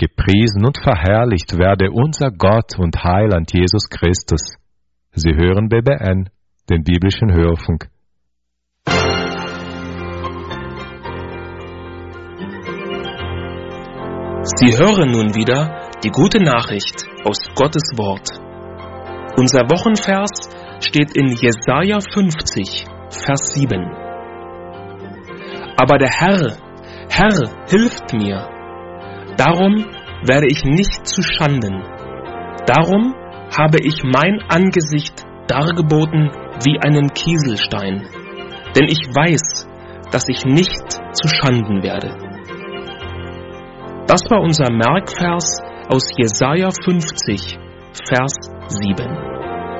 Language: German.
Gepriesen und verherrlicht werde unser Gott und Heiland Jesus Christus. Sie hören BBN, den biblischen Hörfunk. Sie hören nun wieder die gute Nachricht aus Gottes Wort. Unser Wochenvers steht in Jesaja 50, Vers 7. Aber der Herr hilft mir. Darum werde ich nicht zu Schanden. Darum habe ich mein Angesicht dargeboten wie einen Kieselstein. Denn ich weiß, dass ich nicht zu Schanden werde. Das war unser Merkvers aus Jesaja 50, Vers 7.